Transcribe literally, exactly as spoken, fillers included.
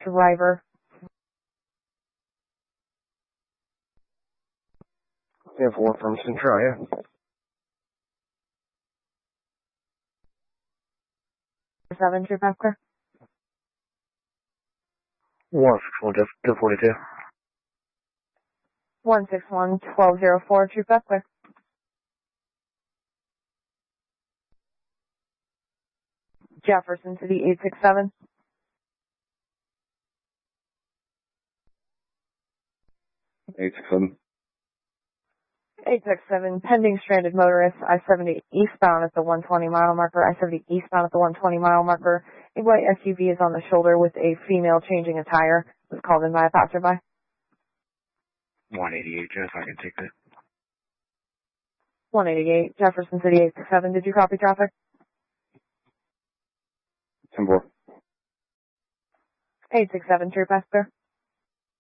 driver. ten four from Centralia. seven, True Pass Clear. one six one, two forty-two. one six one, one two zero four, True Pass Clear. Jefferson City eight six seven. eight six seven. eight six seven, pending stranded motorist, I seventy eastbound at the one twenty mile marker, I seventy eastbound at the one twenty mile marker. A white S U V is on the shoulder with a female changing a tire. Was called in by a passerby. one eighty-eight, Jeff, I can take that. one eighty-eight, Jefferson City eight six seven, did you copy traffic? ten four. eight six seven, True Pass Clear.